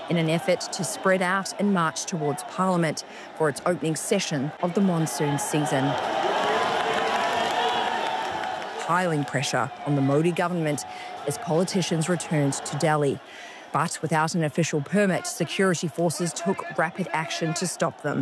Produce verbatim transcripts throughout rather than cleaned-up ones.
in an effort to spread out and march towards Parliament for its opening session of the monsoon season. Piling pressure on the Modi government as politicians returned to Delhi. But without an official permit, security forces took rapid action to stop them.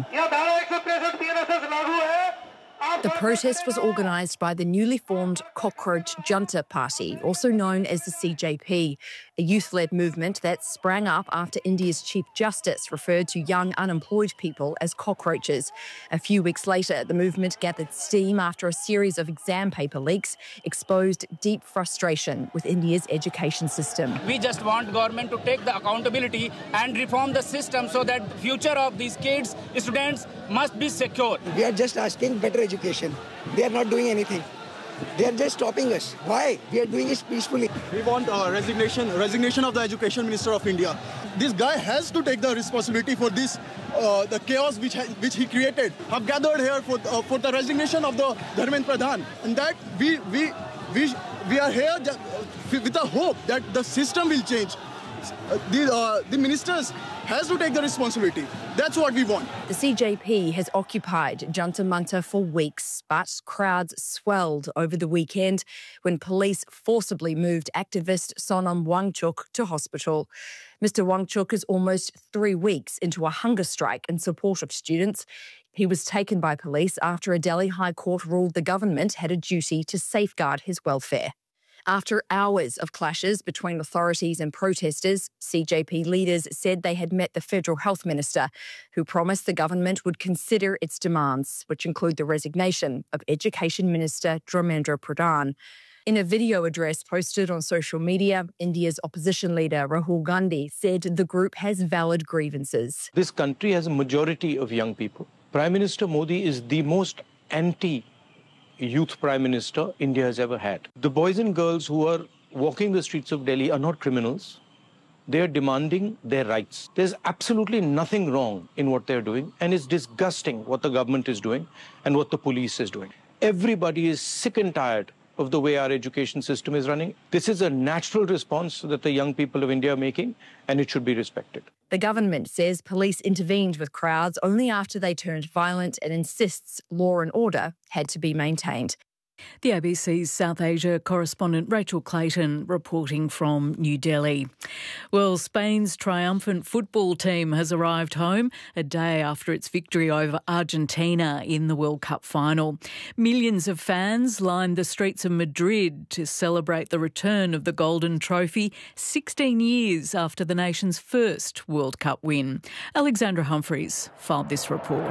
The protest was organised by the newly formed Cockroach Junta Party, also known as the C J P, a youth-led movement that sprang up after India's Chief Justice referred to young unemployed people as cockroaches. A few weeks later, the movement gathered steam after a series of exam paper leaks exposed deep frustration with India's education system. We just want government to take the accountability and reform the system so that the future of these kids, students, must be secure. We are just asking better education. They are not doing anything. They are just stopping us. Why? We are doing it peacefully. We want uh, resignation, resignation of the Education Minister of India. This guy has to take the responsibility for this, uh, the chaos which ha which he created. Have gathered here for uh, for the resignation of the Dharmendra Pradhan, and that we we we we are here with the hope that the system will change. Uh, the uh, the ministers has to take the responsibility. That's what we want. The C J P has occupied Junta Manta for weeks, but crowds swelled over the weekend when police forcibly moved activist Sonam Wangchuk to hospital. Mister Wangchuk is almost three weeks into a hunger strike in support of students. He was taken by police after a Delhi High Court ruled the government had a duty to safeguard his welfare. After hours of clashes between authorities and protesters, C J P leaders said they had met the Federal Health Minister, who promised the government would consider its demands, which include the resignation of Education Minister Dharmendra Pradhan. In a video address posted on social media, India's opposition leader Rahul Gandhi said the group has valid grievances. This country has a majority of young people. Prime Minister Modi is the most anti youth prime minister India has ever had. The boys and girls who are walking the streets of Delhi are not criminals. They are demanding their rights. There's absolutely nothing wrong in what they're doing, and it's disgusting what the government is doing and what the police is doing. Everybody is sick and tired of the way our education system is running. This is a natural response that the young people of India are making, and it should be respected. The government says police intervened with crowds only after they turned violent and insists law and order had to be maintained. The A B C's South Asia correspondent Rachel Clayton reporting from New Delhi. Well, Spain's triumphant football team has arrived home a day after its victory over Argentina in the World Cup final. Millions of fans lined the streets of Madrid to celebrate the return of the Golden Trophy sixteen years after the nation's first World Cup win. Alexandra Humphreys filed this report.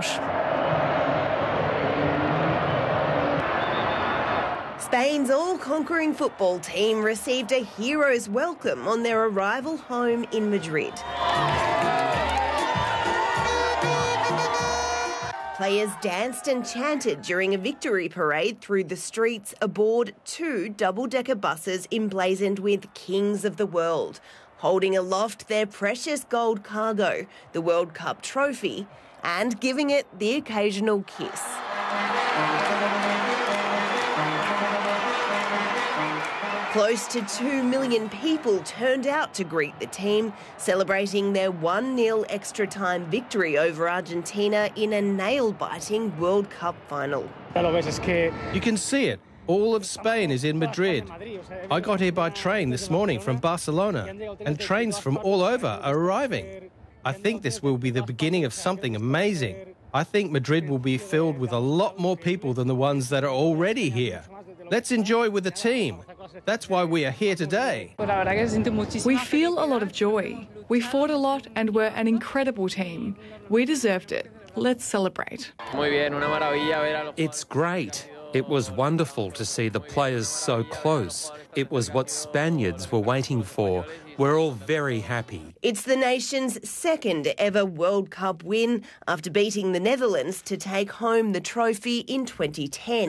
Spain's all-conquering football team received a hero's welcome on their arrival home in Madrid. Players danced and chanted during a victory parade through the streets aboard two double-decker buses emblazoned with Kings of the World, holding aloft their precious gold cargo, the World Cup trophy, and giving it the occasional kiss. Close to two million people turned out to greet the team, celebrating their one nil extra-time victory over Argentina in a nail-biting World Cup final. You can see it. All of Spain is in Madrid. I got here by train this morning from Barcelona, and trains from all over are arriving. I think this will be the beginning of something amazing. I think Madrid will be filled with a lot more people than the ones that are already here. Let's enjoy with the team. That's why we are here today. We feel a lot of joy. We fought a lot and were an incredible team. We deserved it. Let's celebrate. It's great. It was wonderful to see the players so close. It was what Spaniards were waiting for. We're all very happy. It's the nation's second ever World Cup win after beating the Netherlands to take home the trophy in twenty ten.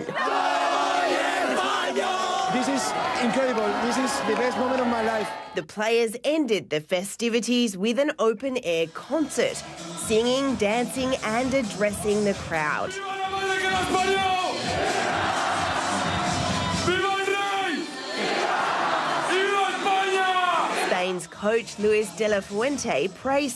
This is incredible. This is the best moment of my life. The players ended the festivities with an open-air concert, singing, dancing and addressing the crowd. Spain's coach Luis de la Fuente praised